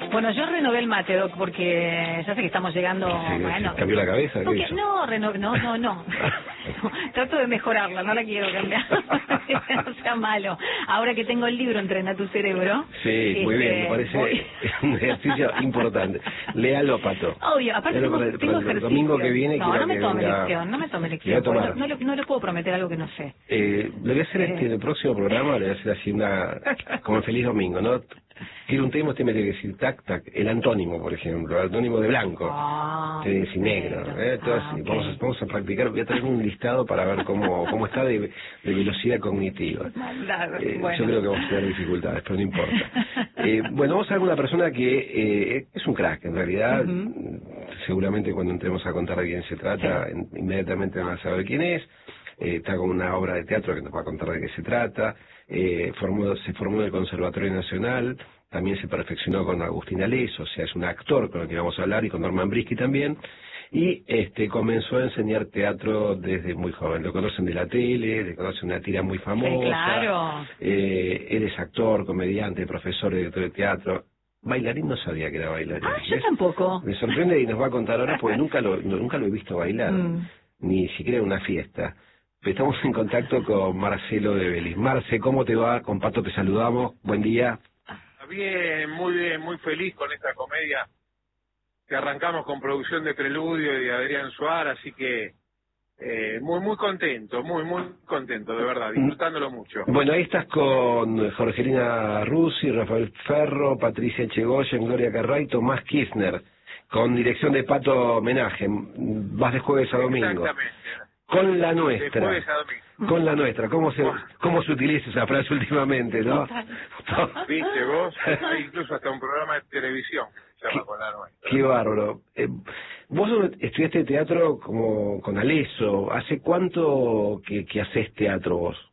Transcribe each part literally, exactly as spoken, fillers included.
Bueno, yo renové el mate, Doc, porque ya sé que estamos llegando... Sí, bueno, ¿cambió la cabeza? no, ¿Qué que, hizo? no, reno, no, no, no. Trato de mejorarla, no la quiero cambiar. No sea malo. Ahora que tengo el libro Entrena tu cerebro... Sí, muy este, bien, me parece voy... un ejercicio importante. Léalo, Pato. Obvio, aparte Léalo tengo, para el, tengo para el ejercicio. domingo que viene No, quiero no me que tome venga... lección, no me tome Voy a lección. tomar. No, no, le- no le puedo prometer algo que no sé. Eh, le voy a hacer este, en el próximo programa, le voy a hacer así una... como el Feliz Domingo, ¿no? Quiero un tema, usted me tiene que decir tac, tac, el antónimo, por ejemplo, el antónimo de blanco, Ah, tiene que decir negro, ¿eh? Entonces, ah, okay. vamos, a, vamos a practicar, voy a traer un listado para ver cómo, cómo está de, de velocidad cognitiva. Maldad, Eh, bueno. Yo creo que vamos a tener dificultades, pero no importa. Eh, bueno, vamos a ver una persona que eh, es un crack, en realidad, Uh-huh. seguramente cuando entremos a contar de quién se trata, Sí. en, inmediatamente van a saber quién es. Eh, está con una obra de teatro que nos va a contar de qué se trata. Eh, formó, se formó en el Conservatorio Nacional, también se perfeccionó con Agustín Aleso, o sea, es un actor con el que vamos a hablar, y con Norman Brisky también, y este comenzó a enseñar teatro desde muy joven. Lo conocen de la tele, le conocen una tira muy famosa. Sí, claro. Eh, él es actor, comediante, profesor, director de teatro. Bailarín, no sabía que era bailarín. Ah, yo ¿Ves? tampoco. Me sorprende y nos va a contar ahora porque nunca lo, no- nunca lo he visto bailar, Mm. ni siquiera en una fiesta. Estamos en contacto con Marcelo de Vélez. Marce, ¿cómo te va? Con Pato te saludamos. Buen día. Bien, muy bien, muy feliz con esta comedia que arrancamos con producción de Preludio y de Adrián Suárez, así que eh, muy, muy contento, muy, muy contento, de verdad, disfrutándolo mucho. Bueno, ahí estás con Jorgelina Rusi, Rafael Ferro, Patricia Echegoyen, Gloria Carray, Tomás Kirchner, con dirección de Pato Homenaje. Vas de jueves a domingo. Exactamente. Con la De nuestra. jueves a domingo. Con la nuestra. ¿Cómo se, cómo se utiliza esa frase últimamente, no? Viste vos, hay incluso hasta un programa de televisión que se llama Qué- Con la Nuestra. Qué bárbaro. Eh, vos estudiaste teatro como con Aleso. ¿Hace cuánto que, que haces teatro vos?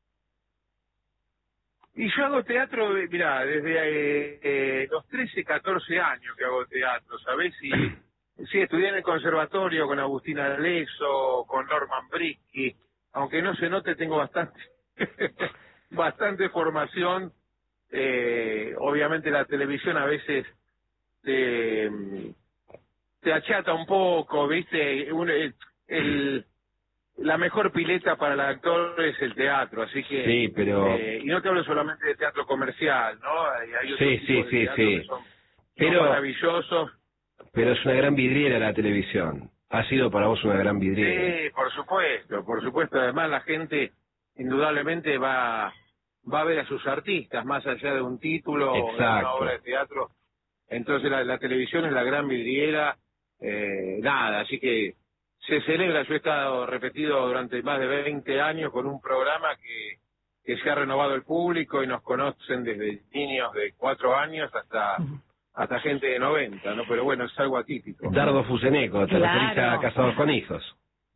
Y yo hago teatro, de- mirá, desde eh, eh, los trece, catorce años que hago teatro, ¿sabés? Y sí, estudié en el conservatorio con Agustín Aleso, con Norman Brisky, aunque no se note, tengo bastante, bastante formación. Eh, obviamente la televisión a veces te, te achata un poco, ¿viste? Un- el, el- la mejor pileta para el actor es el teatro, así que... Sí, pero... Eh, y no te hablo solamente de teatro comercial, ¿no? Hay, hay otros Sí, sí, tipos de sí, teatro sí. que son, son Pero, maravillosos. pero es una gran vidriera la televisión. Ha sido para vos una gran vidriera. Sí, por supuesto, por supuesto. Además la gente indudablemente va, va a ver a sus artistas, más allá de un título o de una Exacto. obra de teatro. Entonces la, la televisión es la gran vidriera. Eh, nada, así que se celebra. Yo he estado repetido durante más de veinte años con un programa que, que se ha renovado el público y nos conocen desde niños de cuatro años hasta hasta gente de noventa, ¿no? Pero bueno, es algo atípico. Dardo Fuseneco, te Claro. referís a Casados con Hijos.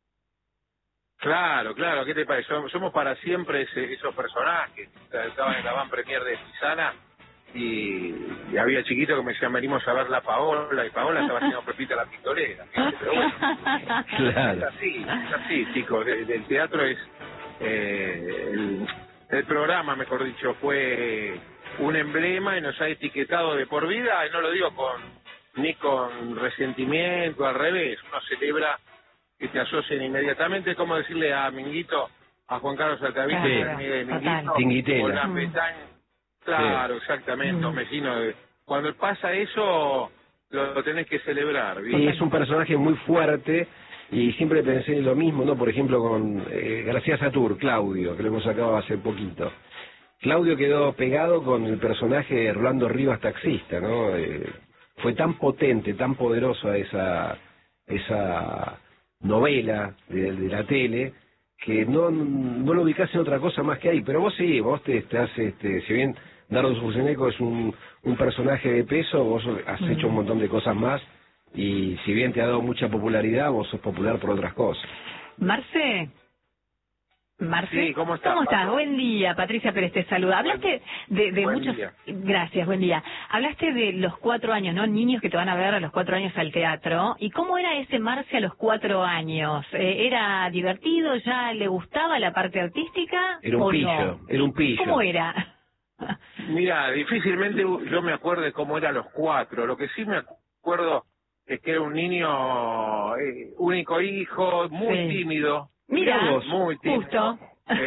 Claro, claro, ¿qué te parece? Somos, somos para siempre ese, esos personajes. O sea, estaban en la van premier de Tisana y, y había chiquitos que me decían, venimos a ver la Paola, y Paola estaba haciendo Pepita la Pistolera. Pero bueno, es Claro. así, es así, chicos. El, el teatro es, eh, el, el programa, mejor dicho, fue un emblema y nos ha etiquetado de por vida, y no lo digo con ni con resentimiento, al revés, uno celebra que te asocien inmediatamente, como decirle a Minguito, a Juan Carlos Altavista, Claro, que es amiga de total. Minguito, Tinguitela. o la Mm. Petañ. Claro, exactamente, Mm. un vecino. de- Cuando pasa eso, lo, lo tenés que celebrar, ¿viste? Y es un personaje muy fuerte y siempre pensé en lo mismo, ¿no? Por ejemplo, con eh, García Satur, Claudio, que lo hemos sacado hace poquito. Claudio quedó pegado con el personaje de Rolando Rivas, taxista, ¿no? Eh, fue tan potente, tan poderosa esa esa novela de, de la tele que no no lo ubicás en otra cosa más que ahí. Pero vos sí, vos te estás, este, si bien Dardo Fuseneco es un, un personaje de peso, vos has Mm. hecho un montón de cosas más y si bien te ha dado mucha popularidad, vos sos popular por otras cosas. Marce. Marce. Sí, ¿cómo estás, ¿Cómo estás? Pato? Buen día, Patricia Pérez te saluda. Hablaste de, de Buen muchos... día. Gracias, buen día. Hablaste de los cuatro años, ¿no? Niños que te van a ver a los cuatro años al teatro. ¿Y cómo era ese Marce a los cuatro años? Eh, ¿Era divertido? ¿Ya le gustaba la parte artística? Era un o pillo, no? era un pillo. ¿Cómo era? Mira, difícilmente yo me acuerdo de cómo eran los cuatro. Lo que sí me acuerdo es que era un niño, eh, único hijo, muy Sí. tímido. Mira, vos, muy tímido. justo.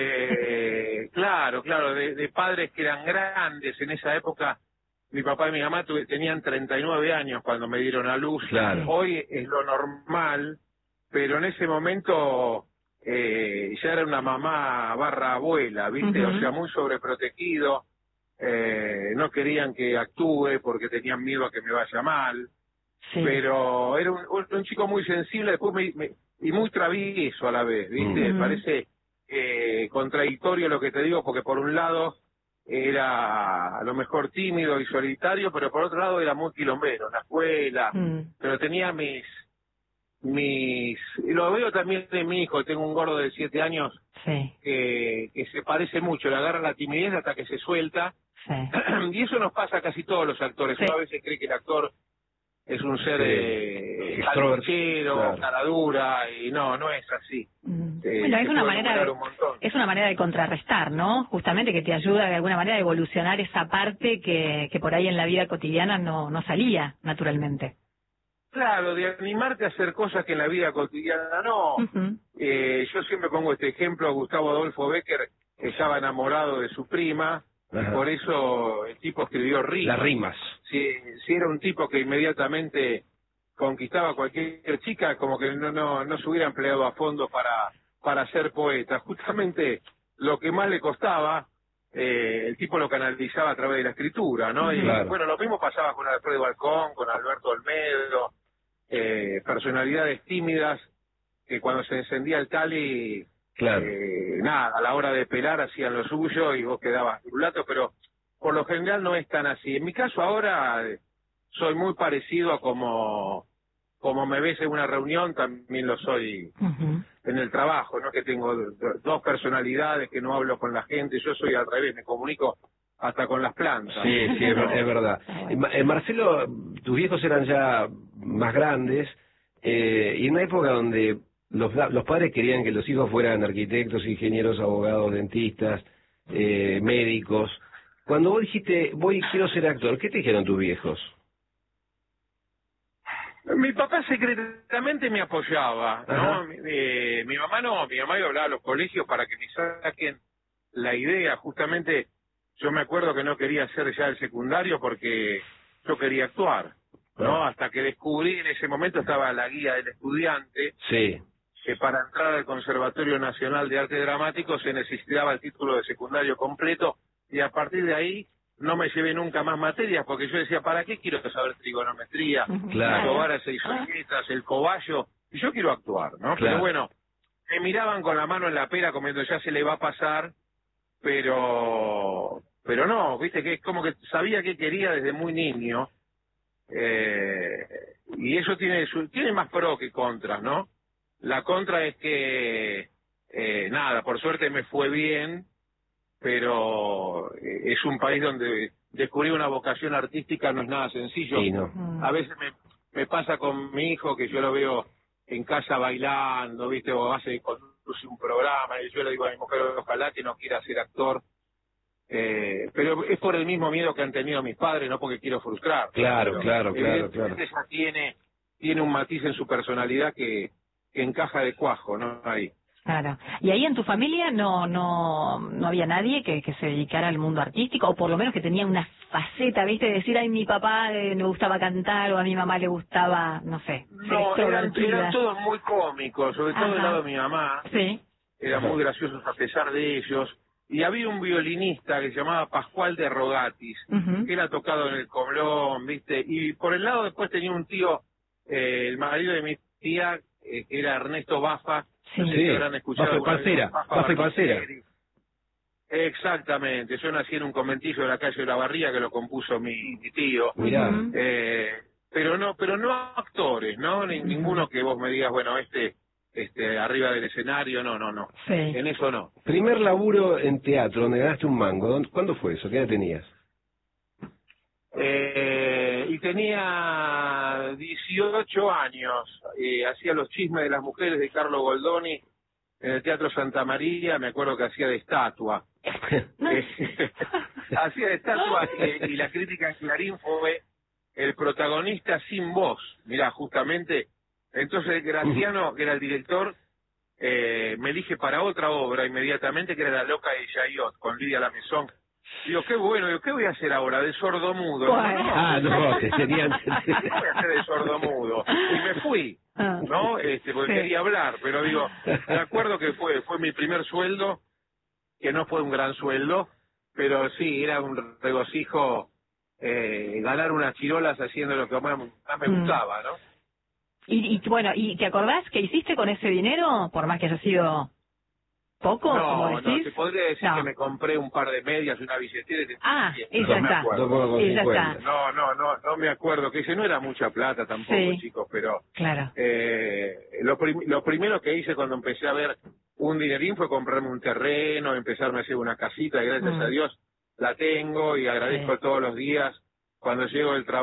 Eh, claro, claro, de, de padres que eran grandes en esa época. Mi papá y mi mamá tuve, tenían treinta y nueve años cuando me dieron a luz. Claro. Hoy es lo normal, pero en ese momento eh, ya era una mamá barra abuela, ¿viste? Uh-huh. O sea, muy sobreprotegido. Eh, no querían que actúe porque tenían miedo a que me vaya mal. Sí. Pero era un, un, un chico muy sensible, después me, me, y muy travieso a la vez, ¿viste? Uh-huh. Parece eh, contradictorio lo que te digo, porque por un lado era a lo mejor tímido y solitario, pero por otro lado era muy quilombero en la escuela, uh-huh. pero tenía mis, mis, y lo veo también de mi hijo, tengo un gordo de siete años Sí. que, que se parece mucho, le agarra la timidez hasta que se suelta, Sí. y eso nos pasa a casi todos los actores. Sí. Uno a veces cree que el actor es un ser Sí. eh, Extrovertido, claro. cara dura, y no, no es así. Mm. Eh, Bueno, es se una puede manera lograr de, un montón. es una manera de contrarrestar, ¿no? Justamente que te ayuda de alguna manera a evolucionar esa parte que, que por ahí en la vida cotidiana no, no salía naturalmente. Claro, de animarte a hacer cosas que en la vida cotidiana no. Uh-huh. Eh, yo siempre pongo este ejemplo, Gustavo Adolfo Bécquer estaba enamorado de su prima, y Ajá. por eso el tipo escribió rimas. Las rimas. Si, si era un tipo que inmediatamente conquistaba a cualquier chica, como que no, no, no se hubiera empleado a fondo para, para ser poeta. Justamente lo que más le costaba, eh, el tipo lo canalizaba a través de la escritura, ¿no? Y Claro. bueno, lo mismo pasaba con Alfredo Balcón, con Alberto Olmedo, eh, personalidades tímidas que cuando se encendía el tali, Claro. eh, nada, a la hora de pelar hacían lo suyo y vos quedabas brulato, pero por lo general no es tan así. En mi caso ahora eh, soy muy parecido a como, como me ves en una reunión, también lo soy Uh-huh. en el trabajo, ¿no? Que tengo do- dos personalidades, que no hablo con la gente, yo soy al revés, me comunico hasta con las plantas. Sí, sí, es, ver- es verdad. Eh, Ma- eh, Marcelo, tus viejos eran ya más grandes, eh, y en una época donde los, da- los padres querían que los hijos fueran arquitectos, ingenieros, abogados, dentistas, eh, médicos. Cuando vos dijiste, voy, quiero ser actor, ¿qué te dijeron tus viejos? Mi papá secretamente me apoyaba, ¿no? Ajá. Mi, eh, mi mamá no, mi mamá iba a hablar a los colegios para que me saquen la idea. Justamente yo me acuerdo que no quería hacer ya el secundario porque yo quería actuar, ¿no? Ah. Hasta que descubrí, en ese momento estaba la guía del estudiante, Sí, que para entrar al Conservatorio Nacional de Arte Dramático se necesitaba el título de secundario completo, y a partir de ahí no me llevé nunca más materias, porque yo decía, ¿para qué quiero saber trigonometría, Uh-huh. Claro. las hogaras e historietas, el cobayo? Y yo quiero actuar, ¿no? Claro. Pero bueno, me miraban con la mano en la pera como diciendo, ya se le va a pasar, pero pero no, viste, que es como que sabía que quería desde muy niño, eh, y eso tiene su, tiene más pro que contras, ¿no? La contra es que, eh, nada, por suerte me fue bien, pero eh, es un país donde descubrir una vocación artística no es nada sencillo. sí, no. Uh-huh. A veces me, me pasa con mi hijo que yo lo veo en casa bailando, ¿viste? O hace, conduce un programa, y yo le digo a mi mujer, ojalá que no quiera ser actor. Eh, pero es por el mismo miedo que han tenido mis padres, no porque quiero frustrar. Claro, Pero claro, claro, evidentemente ella tiene, tiene un matiz en su personalidad que, que encaja de cuajo, ¿no? Ahí. Claro. ¿Y ahí en tu familia no no no había nadie que, que se dedicara al mundo artístico, o por lo menos que tenía una faceta, viste, de decir, ay, mi papá eh, le gustaba cantar, o a mi mamá le gustaba, no sé, ser No, eran, extrovertida? eran todos muy cómicos, sobre todo Ajá. del lado de mi mamá. Sí. Eran Ajá. muy graciosos a pesar de ellos. Y había un violinista que se llamaba Pascual de Rogatis, Uh-huh. que era tocado en el Coblón, ¿viste? Y por el lado después tenía un tío, eh, el marido de mi tía, eh, que era Ernesto Bafa. Sí. No sé Sí, si habrán escuchado Bafa y alguna vez Pancera, Bafa Bafa y Pancera. Barbieri. Exactamente, yo nací en un conventillo de la calle de la Barría que lo compuso mi, mi tío. Mirá. Ujú. Eh, pero no, pero no actores, ¿no? Ni, Ujú. ninguno que vos me digas, bueno, este, este, arriba del escenario, no, no, no. Sí. En eso no. Primer laburo en teatro, donde ganaste un mango, ¿dónde- ¿cuándo fue eso? ¿Qué edad tenías? Eh, y tenía dieciocho años, eh, hacía los chismes de las mujeres de Carlo Goldoni en el Teatro Santa María, me acuerdo que hacía de estatua. No. Eh, hacía de estatua y, y la crítica en Clarín fue el protagonista sin voz. Mirá, justamente, entonces Graciano, que era el director, eh, me elige para otra obra inmediatamente, que era La loca de Yayot, con Lidia Lamezón. Digo, qué bueno, digo, ¿qué voy a hacer ahora? De sordomudo. Bueno. No, no, Ah, no, te tenían... ¿qué voy a hacer de sordomudo? Y me fui, ¿no? Este, porque Sí. quería hablar, pero digo, me acuerdo que fue, fue mi primer sueldo, que no fue un gran sueldo, pero sí, era un regocijo eh, ganar unas chirolas haciendo lo que más, más me Mm. gustaba, ¿no? Y, y bueno, ¿y te acordás qué hiciste con ese dinero? Por más que haya sido poco, No, como no, decís. te podría decir No. que me compré un par de medias, una billetera y te- Ah, y no ya me está. acuerdo. Dos con Y ya cincuenta. está. No, no, no, no me acuerdo, que ese no era mucha plata tampoco, Sí. chicos, pero Claro. eh, lo, prim- lo primero que hice cuando empecé a ver un dinerín fue comprarme un terreno, empezarme a hacer una casita, y gracias Mm. a Dios la tengo y agradezco Sí. todos los días cuando llego del trabajo.